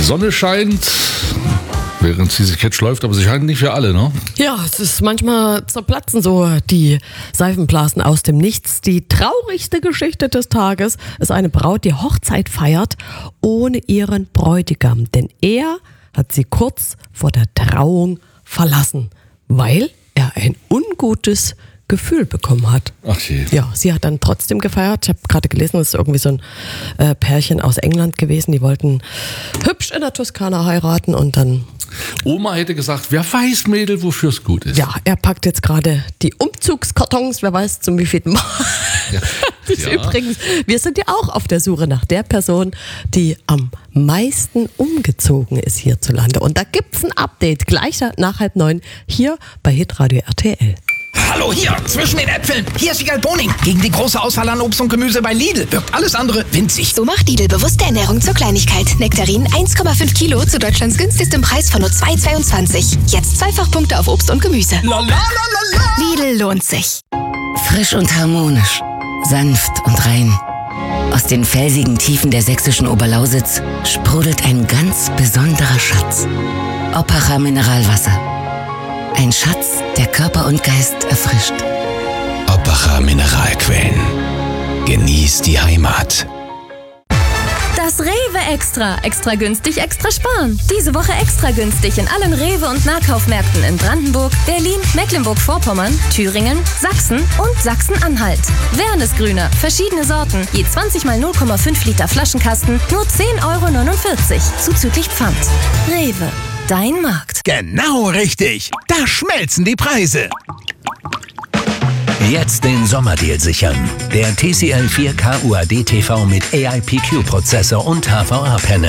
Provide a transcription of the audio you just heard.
Sonne scheint, während Sisi Catch läuft, aber sie scheint nicht für alle, ne? Ja, es ist manchmal zerplatzen so die Seifenblasen aus dem Nichts. Die traurigste Geschichte des Tages ist eine Braut, die Hochzeit feiert ohne ihren Bräutigam. Denn er hat sie kurz vor der Trauung verlassen, weil er ein ungutes Gefühl bekommen hat. Ach je. Ja, sie hat dann trotzdem gefeiert. Ich habe gerade gelesen, es ist irgendwie so ein Pärchen aus England gewesen, die wollten hübsch in der Toskana heiraten und dann... Oma hätte gesagt, wer weiß, Mädel, wofür es gut ist. Ja, er packt jetzt gerade die Umzugskartons, wer weiß zum wievielten Mal. Ja. Ja. Übrigens, wir sind ja auch auf der Suche nach der Person, die am meisten umgezogen ist hierzulande. Und da gibt's ein Update gleich nach 8:30 hier bei Hitradio RTL. Hallo, hier, zwischen den Äpfeln. Hier ist Wiegald Boning. Gegen die große Auswahl an Obst und Gemüse bei Lidl wirkt alles andere winzig. So macht Lidl bewusste Ernährung zur Kleinigkeit. Nektarinen 1,5 Kilo zu Deutschlands günstigstem Preis von nur 2,22. Jetzt Zweifachpunkte auf Obst und Gemüse. La, la, la, la, la. Lidl lohnt sich. Frisch und harmonisch, sanft und rein. Aus den felsigen Tiefen der sächsischen Oberlausitz sprudelt ein ganz besonderer Schatz. Oppacher Mineralwasser. Ein Schatz, der Körper und Geist erfrischt. Oppacher Mineralquellen. Genieß die Heimat. Das Rewe Extra. Extra günstig, extra sparen. Diese Woche extra günstig in allen Rewe- und Nahkaufmärkten in Brandenburg, Berlin, Mecklenburg-Vorpommern, Thüringen, Sachsen und Sachsen-Anhalt. Wernesgrüner, verschiedene Sorten, je 20 mal 0,5 Liter Flaschenkasten, nur 10,49 €, zuzüglich Pfand. Rewe, dein Markt. Genau richtig. Da schmelzen die Preise. Jetzt den Sommerdeal sichern. Der TCL 4K UAD TV mit AIPQ-Prozessor und HVA-Panel.